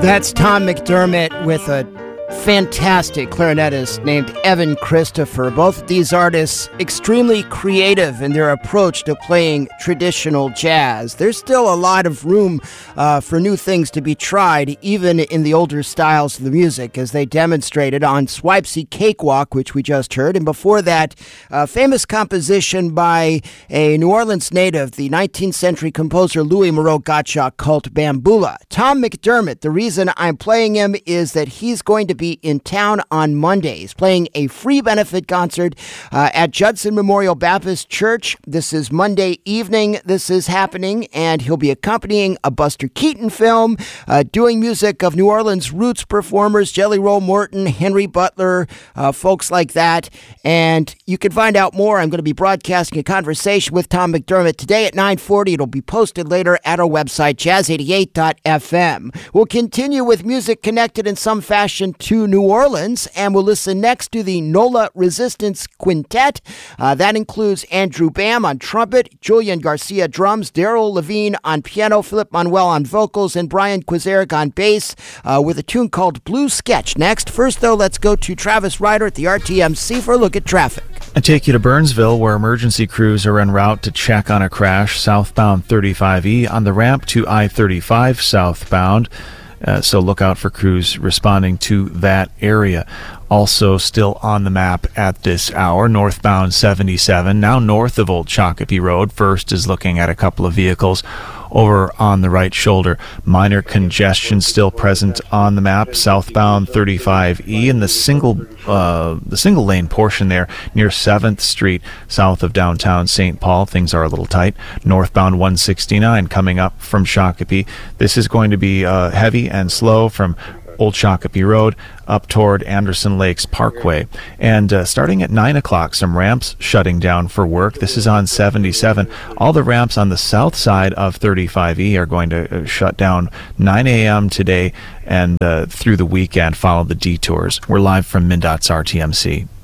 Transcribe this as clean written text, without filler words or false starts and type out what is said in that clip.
That's Tom McDermott with a fantastic clarinetist named Evan Christopher. Both of these artists extremely creative in their approach to playing traditional jazz. There's still a lot of room for new things to be tried, even in the older styles of the music, as they demonstrated on Swipesy Cakewalk, which we just heard, and before that, a famous composition by a New Orleans native, the 19th century composer Louis Moreau Gottschalk, called Bambula. Tom McDermott, the reason I'm playing him is that he's going to be in town on Monday. He's playing a free benefit concert at Judson Memorial Baptist Church. This is Monday evening. This is happening, and he'll be accompanying a Buster Keaton film, doing music of New Orleans roots performers, Jelly Roll Morton, Henry Butler, folks like that. And you can find out more. I'm going to be broadcasting a conversation with Tom McDermott today at 9:40. It'll be posted later at our website, jazz88.fm. We'll continue with music connected in some fashion to New Orleans, and we'll listen next to the NOLA Resistance Quintet. That includes Andrew Bam on trumpet, Julian Garcia drums, Daryl Levine on piano, Philip Manuel on vocals, and Brian Quizeric on bass with a tune called Blue Sketch. Next, first though, let's go to Travis Ryder at the RTMC for a look at traffic. I take you to Burnsville, where emergency crews are en route to check on a crash southbound 35E on the ramp to I-35 southbound. So look out for crews responding to that area. Also still on the map at this hour, northbound 77, now north of Old Shakopee Road. First is looking at a couple of vehicles over on the right shoulder. Minor congestion still present on the map, southbound 35E, and the single lane portion there near 7th Street, south of downtown St. Paul. Things are a little tight. Northbound 169 coming up from Shakopee. This is going to be heavy and slow from Old Shakopee Road up toward Anderson Lakes Parkway. And starting at 9 o'clock, some ramps shutting down for work. This is on 77. All the ramps on the south side of 35E are going to shut down 9 a.m. today and through the weekend. Follow the detours. We're live from MnDOT's RTMC.